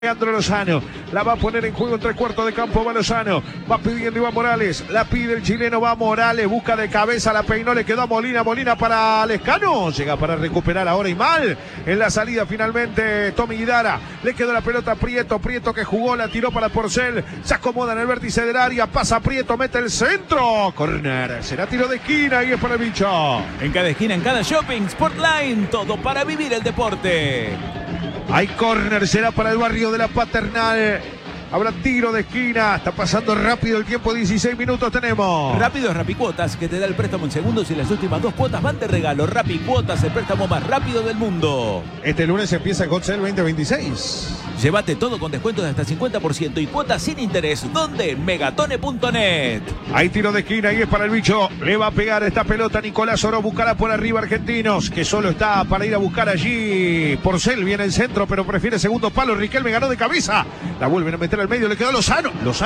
Leandro Lozano, la va a poner en juego en 3/4 de campo, va Lozano, va pidiendo Iván Morales, la pide el chileno, va Morales, busca de cabeza, la peinó, le quedó a Molina para Lescano, llega para recuperar ahora y mal, en la salida finalmente Tommy Guidara, le quedó la pelota a Prieto que jugó, la tiró para Porcel, se acomoda en el vértice del área, pasa Prieto, mete el centro, corner, será tiro de esquina y es para el bicho. En cada esquina, en cada shopping, Sportline, todo para vivir el deporte. Hay córner, será para el barrio de la Paternal. Habrá tiro de esquina. Está pasando rápido el tiempo, 16 minutos tenemos. Rápido es Rapicuotas, que te da el préstamo en segundos y las últimas 2 cuotas van de regalo. Rapicuotas, el préstamo más rápido del mundo. Este lunes empieza el Hot Sale 2026. Llévate todo con descuentos de hasta 50% y cuotas sin interés. ¿Dónde? Megatone.net. Hay tiro de esquina y es para el bicho. Le va a pegar esta pelota Nicolás Oro. Buscará por arriba Argentinos, que solo está para ir a buscar allí. Porcel viene el centro, pero prefiere segundo palo. Riquelme ganó de cabeza. La vuelven a meter al medio. Le quedó Lozano.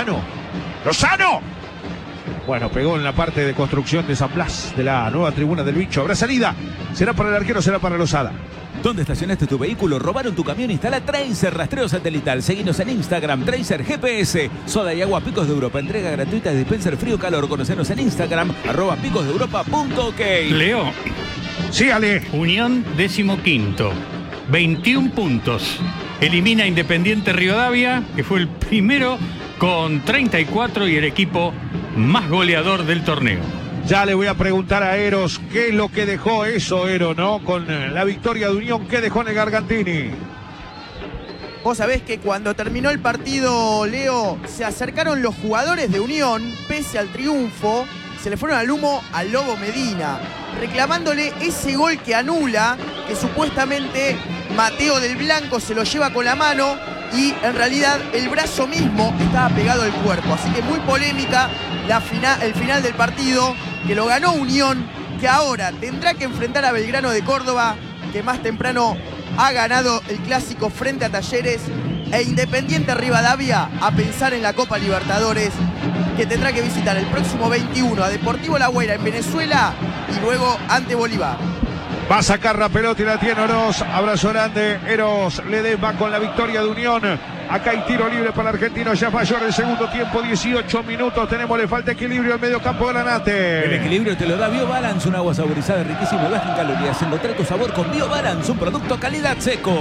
Bueno, pegó en la parte de construcción de San Blas, de la nueva tribuna del bicho. Habrá salida. ¿Será para el arquero o será para Lozada? ¿Dónde estacionaste tu vehículo? ¿Robaron tu camión? Instala Tracer Rastreo Satelital. Seguinos en Instagram, Tracer GPS. Soda y agua Picos de Europa. Entrega gratuita de dispenser frío-calor. Conocenos en Instagram, @picosdeeuropa.ok. Leo. Sí, Ale. Unión 15º. 21 puntos. Elimina Independiente Rivadavia, que fue el primero con 34 y el equipo más goleador del torneo. Ya le voy a preguntar a Eros qué es lo que dejó eso, Eros, ¿no? Con la victoria de Unión, ¿qué dejó en el Gargantini? Vos sabés que cuando terminó el partido, Leo, se acercaron los jugadores de Unión, pese al triunfo, se le fueron al humo al Lobo Medina, reclamándole ese gol que anula, que supuestamente Mateo del Blanco se lo lleva con la mano y en realidad el brazo mismo estaba pegado al cuerpo. Así que muy polémica el final del partido, que lo ganó Unión, que ahora tendrá que enfrentar a Belgrano de Córdoba, que más temprano ha ganado el clásico frente a Talleres, e Independiente Rivadavia a pensar en la Copa Libertadores, que tendrá que visitar el próximo 21 a Deportivo La Guaira en Venezuela y luego ante Bolívar. Va a sacar la pelota y la tiene Oroz. Abrazo grande. Eros Ledesma con la victoria de Unión. Acá hay tiro libre para el argentino. Ya mayor del segundo tiempo. 18 minutos. Tenemos, le falta equilibrio al medio campo de Granate. El equilibrio te lo da BioBalance, un agua saborizada, riquísima y baja en calorías. Encontrá tu sabor con BioBalance, un producto calidad seco.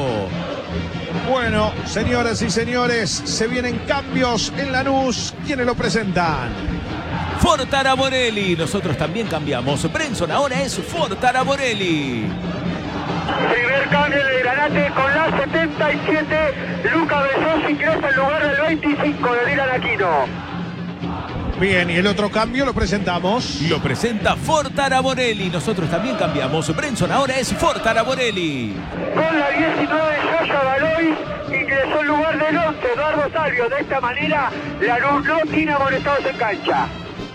Bueno, señoras y señores, se vienen cambios en Lanús. ¿Quiénes lo presentan? Fortara Morelli, nosotros también cambiamos. Brenson ahora es Fortara Morelli. Primer cambio de Granate con la 77. Luca Besos ingresa en lugar del 25 de Dylan Aquino. Bien, y el otro cambio lo presentamos. Lo presenta Fortara Morelli. Nosotros también cambiamos. Brenson ahora es Fortara Morelli. Con la 19, Yaya Balois ingresó en lugar del 11, Eduardo Salvio. De esta manera, Lanús no tiene amonestados en cancha.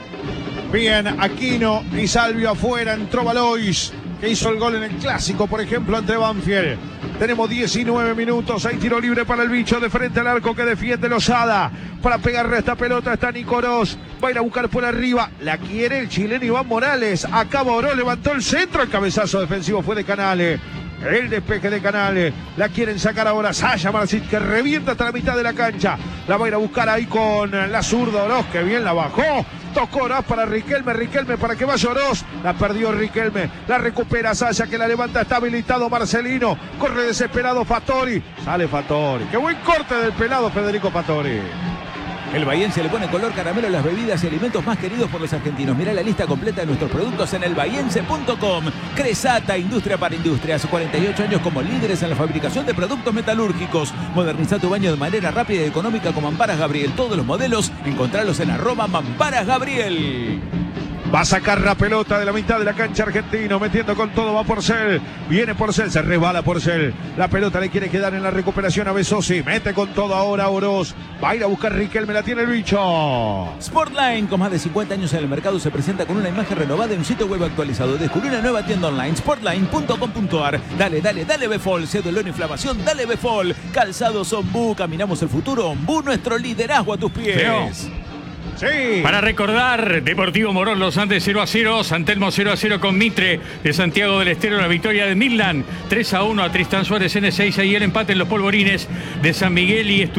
Bien, Aquino y Salvio afuera, entró Balois, que hizo el gol en el clásico, por ejemplo, ante Banfield. Tenemos 19 minutos, hay tiro libre para el bicho de frente al arco que defiende Lozada. Para pegarle esta pelota está Nicolás, va a ir a buscar por arriba, la quiere el chileno Iván Morales. Acá Boró levantó el centro, el cabezazo defensivo fue de Canales. El despeje de Canales, la quieren sacar ahora Saya Marcit, que revienta hasta la mitad de la cancha. La va a ir a buscar ahí con la zurda Oroz, que bien la bajó. Tocó Oroz para Riquelme para que vaya Oroz. La perdió Riquelme, la recupera Saya, que la levanta, está habilitado Marcelino. Corre desesperado Fattori, sale Fattori. Qué buen corte del pelado Federico Fattori. El bahiense le pone color caramelo a las bebidas y alimentos más queridos por los argentinos. Mirá la lista completa de nuestros productos en elbahiense.com. Cresata, industria para industrias. 48 años como líderes en la fabricación de productos metalúrgicos. Moderniza tu baño de manera rápida y económica con Mamparas Gabriel. Todos los modelos, encontralos en @Mamparas Gabriel. Va a sacar la pelota de la mitad de la cancha argentino, metiendo con todo, va Porcel, viene Porcel, se resbala Porcel, la pelota le quiere quedar en la recuperación a Besosi, mete con todo ahora Oroz, va a ir a buscar Riquelme, la tiene el bicho. Sportline, con más de 50 años en el mercado, se presenta con una imagen renovada y un sitio web actualizado. Descubrí una nueva tienda online, sportline.com.ar. Dale Befol, sé dolor e inflamación, dale Befol. Calzados Ombú, caminamos el futuro, Ombú, nuestro liderazgo a tus pies. Leo. Sí. Para recordar, Deportivo Morón, Los Andes 0-0, San Telmo 0-0 con Mitre, de Santiago del Estero la victoria de Midland, 3-1 a Tristán Suárez N6 y el empate en los Polvorines de San Miguel y